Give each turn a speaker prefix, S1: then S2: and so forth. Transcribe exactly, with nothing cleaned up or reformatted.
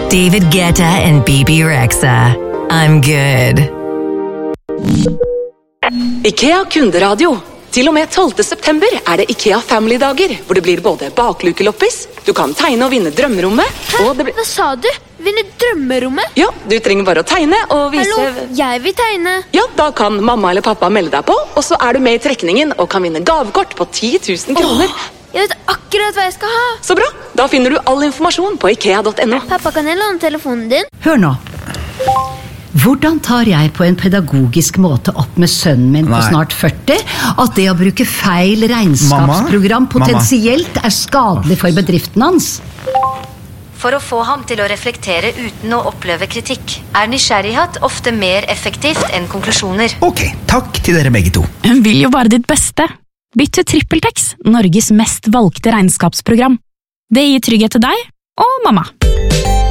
S1: David Guetta and B B Rexha. I'm good.
S2: IKEA kunderadio. Til og med tolvte september er det IKEA Family-dager, hvor det blir både baklukeloppis, du kan tegne og vinne drømmerommet.
S3: Hæ?
S2: Og det blir...
S3: Hva sa du? Vinne drømmerommet?
S2: Ja, du trenger bare å tegne og vise...
S3: Hallo, jeg vil tegne.
S2: Ja, da kan mamma eller pappa melde deg på, og så er du med i trekningen og kan vinne gavekort på ti tusen kroner.
S3: Åh, jeg vet akkurat hva jeg skal ha.
S2: Så bra, da finner du all informasjon på ikea punktum no.
S3: Pappa, kan jeg låne telefonen din?
S4: Hør nå. Hvordan tar jeg på en pedagogisk måte opp med sønnen min på
S5: Nei.
S4: snart førti at det å bruke feil regnskapsprogram
S5: Mamma?
S4: potensielt er skadelig for bedriften hans?
S6: For å få ham til å reflektere uten å oppleve kritikk, er nysgjerrighet ofte mer effektivt enn konklusjoner.
S5: Ok, takk til dere begge to.
S7: Hun vil jo bare ditt beste. Bytt til TrippelTex, Norges mest valgte regnskapsprogram. Det gir trygghet til deg og mamma.